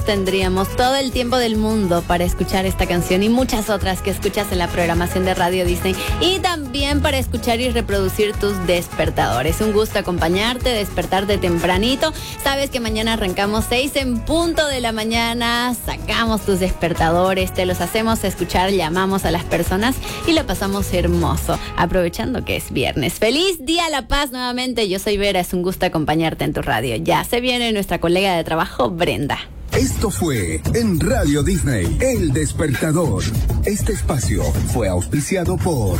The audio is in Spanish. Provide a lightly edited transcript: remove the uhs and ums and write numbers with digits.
Tendríamos todo el tiempo del mundo para escuchar esta canción y muchas otras que escuchas en la programación de Radio Disney y también para escuchar y reproducir tus despertadores. Un gusto acompañarte, despertarte tempranito. Sabes que mañana arrancamos 6 en punto de la mañana, sacamos tus despertadores, te los hacemos escuchar, llamamos a las personas y lo pasamos hermoso, aprovechando que es viernes. ¡Feliz Día La Paz nuevamente! Yo soy Vera, es un gusto acompañarte en tu radio. Ya se viene nuestra colega de trabajo, Brenda. Esto fue en Radio Disney, El Despertador. Este espacio fue auspiciado por